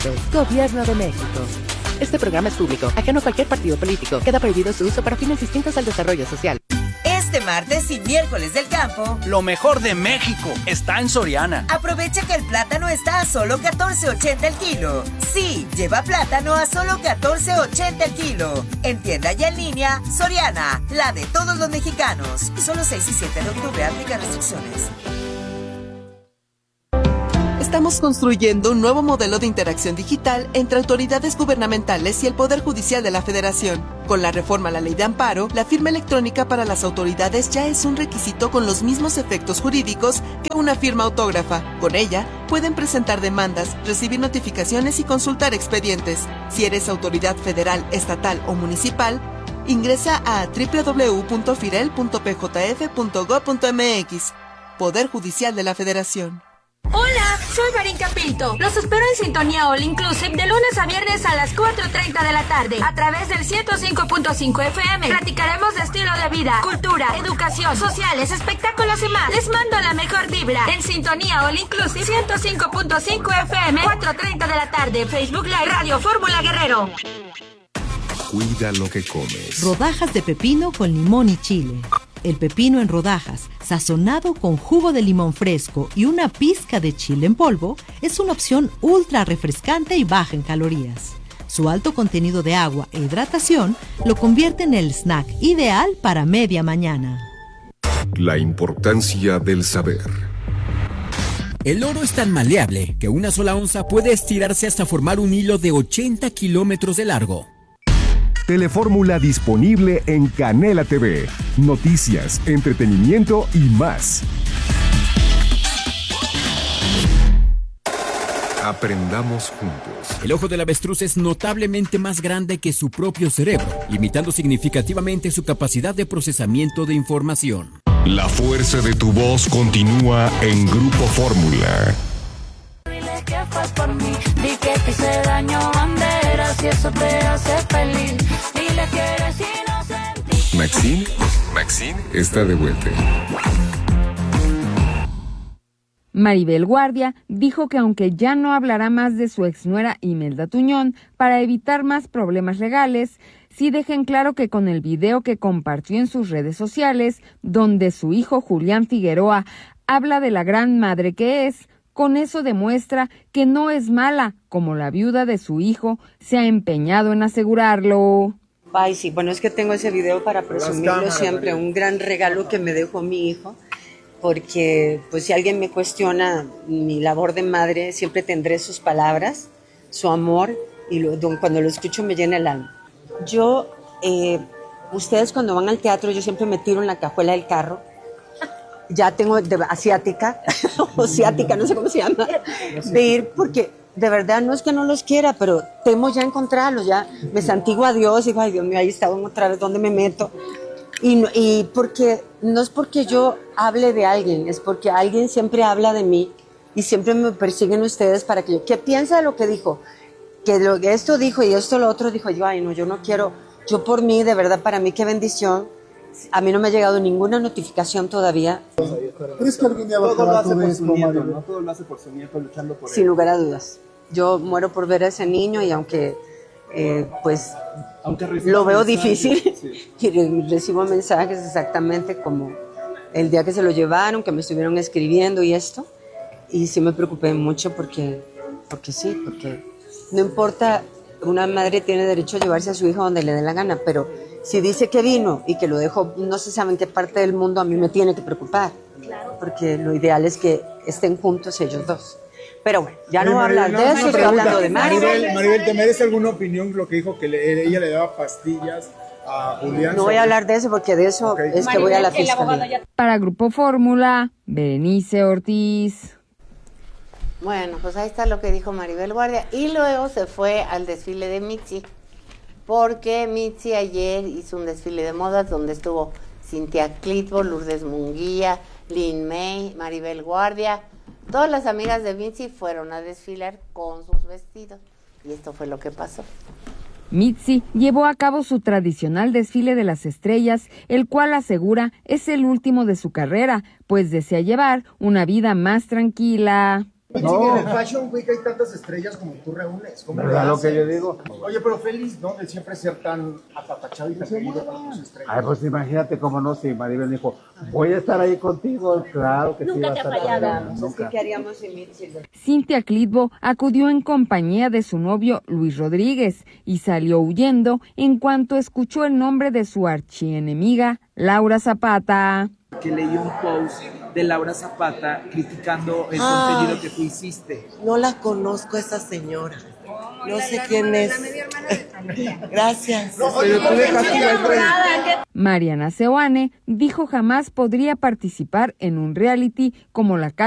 Gobierno de México. Este programa es público, ajeno a cualquier partido político. Queda prohibido su uso para fines distintos al desarrollo social. Este martes y miércoles del campo, lo mejor de México está en Soriana. Aprovecha que el plátano está a solo $14.80 el kilo. Sí, lleva plátano a solo $14.80 el kilo. En tienda y en línea, Soriana, la de todos los mexicanos. Solo 6 y 7 de octubre, aplica restricciones. Estamos construyendo un nuevo modelo de interacción digital entre autoridades gubernamentales y el Poder Judicial de la Federación. Con la reforma a la Ley de Amparo, la firma electrónica para las autoridades ya es un requisito con los mismos efectos jurídicos que una firma autógrafa. Con ella, pueden presentar demandas, recibir notificaciones y consultar expedientes. Si eres autoridad federal, estatal o municipal, ingresa a www.firel.pjf.gov.mx. Poder Judicial de la Federación. Hola, soy Marinka Pinto. Los espero en Sintonía All Inclusive de lunes a viernes a las 4:30 de la tarde a través del 105.5 FM. Platicaremos de estilo de vida, cultura, educación, sociales, espectáculos y más. Les mando la mejor vibra en Sintonía All Inclusive 105.5 FM, 4:30 de la tarde. Facebook Live, Radio Fórmula Guerrero. Cuida lo que comes. Rodajas de pepino con limón y chile. El pepino en rodajas, sazonado con jugo de limón fresco y una pizca de chile en polvo, es una opción ultra refrescante y baja en calorías. Su alto contenido de agua e hidratación lo convierte en el snack ideal para media mañana. La importancia del saber. El oro es tan maleable que una sola onza puede estirarse hasta formar un hilo de 80 kilómetros de largo. Telefórmula disponible en Canela TV. Noticias, entretenimiento y más. Aprendamos juntos. El ojo del avestruz es notablemente más grande que su propio cerebro, limitando significativamente su capacidad de procesamiento de información. La fuerza de tu voz continúa en Grupo Fórmula. Dile que fue por mí, di que te hice daño, bandera, si eso te hace feliz. Dile que eres inocente. Maxine está de vuelta. Maribel Guardia dijo que aunque ya no hablará más de su exnuera Imelda Tuñón para evitar más problemas legales, sí deja en claro que con el video que compartió en sus redes sociales, donde su hijo Julián Figueroa habla de la gran madre que es, con eso demuestra que no es mala, como la viuda de su hijo se ha empeñado en asegurarlo. Ay, sí, bueno, es que tengo ese video para presumirlo siempre, un gran regalo que me dejó mi hijo, porque pues si alguien me cuestiona mi labor de madre, siempre tendré sus palabras, su amor, y cuando lo escucho me llena el alma. Yo, ustedes cuando van al teatro, yo siempre me tiro en la cajuela del carro. Ya tengo asiática, o ciática, no sé cómo se llama, de ir porque de verdad no es que no los quiera, pero temo ya encontrarlos, ya me santiguo a Dios y digo, ay Dios mío, ahí estaban otra vez, ¿dónde me meto? Y porque, no es porque yo hable de alguien, es porque alguien siempre habla de mí y siempre me persiguen ustedes para que yo, ¿qué piensa de lo que dijo? Que esto dijo y esto lo otro dijo, yo, ay no, yo no quiero, yo por mí, de verdad, para mí qué bendición. A mí no me ha llegado ninguna notificación todavía. ¿Crees que algún día va a acabar todo esto, Mario? ¿No? Todo lo hace por su nieto, luchando por él. Sin lugar a dudas. Yo muero por ver a ese niño y aunque lo veo difícil, sí. Y recibo mensajes exactamente como el día que se lo llevaron, que me estuvieron escribiendo y esto. Y sí me preocupé mucho porque no importa, una madre tiene derecho a llevarse a su hijo donde le dé la gana, pero si dice que vino y que lo dejó, no se sabe en qué parte del mundo, a mí me tiene que preocupar. Claro. Porque lo ideal es que estén juntos ellos dos. Pero bueno, ya no voy a hablar de eso, estoy hablando de Maribel. Maribel, ¿te merece alguna opinión lo que dijo que ella le daba pastillas a Julián? No voy a hablar de eso porque de eso es que voy a la fiscalía. Para Grupo Fórmula, Berenice Ortiz. Bueno, pues ahí está lo que dijo Maribel Guardia. Y luego se fue al desfile de Mitzi, porque Mitzi ayer hizo un desfile de modas donde estuvo Cintia Clitbo, Lourdes Munguía, Lin May, Maribel Guardia. Todas las amigas de Mitzi fueron a desfilar con sus vestidos. Y esto fue lo que pasó. Mitzi llevó a cabo su tradicional desfile de las estrellas, el cual asegura es el último de su carrera, pues desea llevar una vida más tranquila. No. En el Fashion Week hay tantas estrellas como tú reúnes. ¿Verdad lo que yo digo? Oye, pero feliz, ¿no? De siempre ser tan apapachado y tan querido por tus estrellas. Ay, pues imagínate cómo no, si Maribel dijo, voy a estar ahí contigo, claro que sí. Nunca va a te ha estar fallado. conmigo, nunca. ¿Qué haríamos sin Mitzi? Cintia Clitbo acudió en compañía de su novio Luis Rodríguez y salió huyendo en cuanto escuchó el nombre de su archienemiga Laura Zapata. Que leí un post de Laura Zapata criticando el contenido que tú hiciste. No la conozco a esa señora. No sé quién es. Gracias. Mariana Seoane dijo jamás podría participar en un reality como La